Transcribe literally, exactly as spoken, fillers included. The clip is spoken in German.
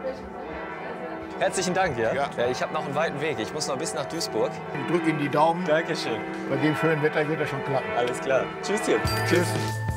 Herzlichen Dank, ja? Ja. ja ich habe noch einen weiten Weg. Ich muss noch bis nach Duisburg. Ich drücke Ihnen die Daumen. Dankeschön. Bei dem schönen Wetter wird das schon klappen. Alles klar. Tschüsschen. Tschüss.